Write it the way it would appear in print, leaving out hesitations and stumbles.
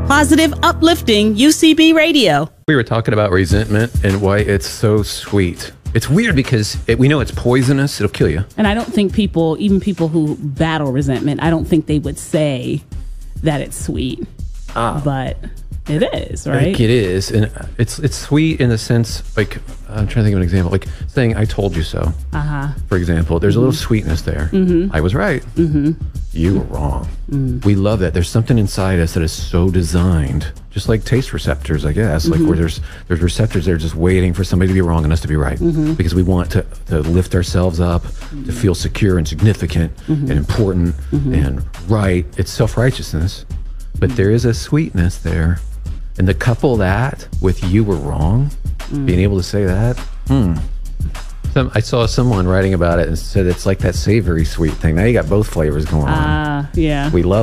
Positive, uplifting UCB radio. We were talking about resentment and why it's so sweet. It's weird because we know it's poisonous. It'll kill you. And I don't think even people who battle resentment, I don't think they would say that it's sweet. But it is, right? Like it is. And it's sweet in the sense, like, I'm trying to think of an example, like saying, I told you so. For example, there's a little sweetness there. I was right. You were wrong. We love that. There's something inside us that is so designed, just like taste receptors, I guess, like where there's receptors that are just waiting for somebody to be wrong and us to be right, because we want to lift ourselves up, to feel secure and significant and important and right. It's self-righteousness, but there is a sweetness there. And to couple that with you were wrong, being able to say that, I saw someone writing about it and said it's like that savory sweet thing. Now you got both flavors going on. Yeah. We love